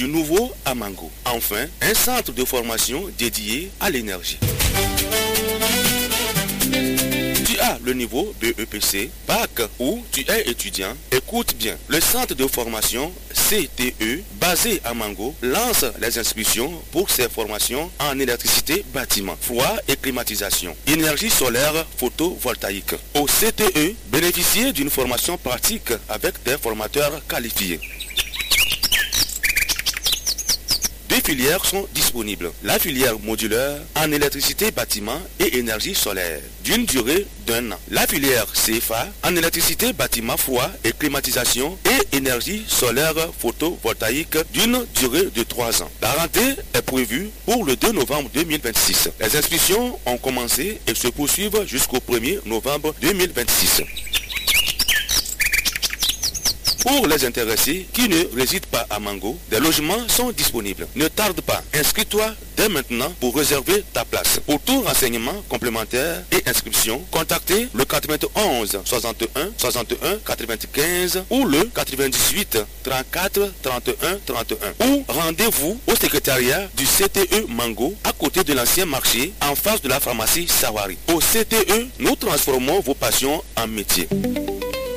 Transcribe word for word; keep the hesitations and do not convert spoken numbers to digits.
du nouveau à Mango. Enfin, un centre de formation dédié à l'énergie. Tu as le niveau B E P C, bac ou tu es étudiant, écoute bien. Le centre de formation C T E, basé à Mango, lance les inscriptions pour ces formations en électricité, bâtiment, froid et climatisation, énergie solaire photovoltaïque. Au C T E, bénéficiez d'une formation pratique avec des formateurs qualifiés. Deux filières sont disponibles. La filière modulaire en électricité bâtiment et énergie solaire, d'une durée d'un an. La filière C F A en électricité bâtiment froid et climatisation et énergie solaire photovoltaïque, d'une durée de trois ans. La rentrée est prévue pour le deux novembre deux mille vingt-six. Les inscriptions ont commencé et se poursuivent jusqu'au premier novembre deux mille vingt-six. Pour les intéressés qui ne résident pas à Mango, des logements sont disponibles. Ne tarde pas, inscris-toi dès maintenant pour réserver ta place. Pour tout renseignement complémentaire et inscription, contactez le quatre-vingt-onze soixante-et-un soixante-et-un quatre-vingt-quinze ou le quatre-vingt-dix-huit trente-quatre trente et un trente et un ou rendez-vous au secrétariat du C T E Mango à côté de l'ancien marché en face de la pharmacie Sawari. Au C T E, nous transformons vos passions en métier.